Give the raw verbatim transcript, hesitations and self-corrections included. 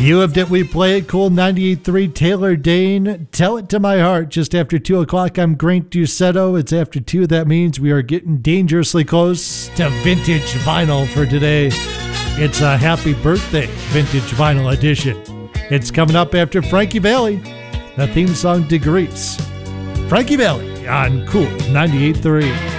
You have that we play it cool. ninety-eight point three Taylor Dane. Tell it to my heart. Just after two o'clock, I'm Grant Ducetto. It's after two. That means we are getting dangerously close to vintage vinyl for today. It's a happy birthday vintage vinyl edition. It's coming up after Frankie Valli, the theme song to Grease. Frankie Valli on Cool ninety-eight point three.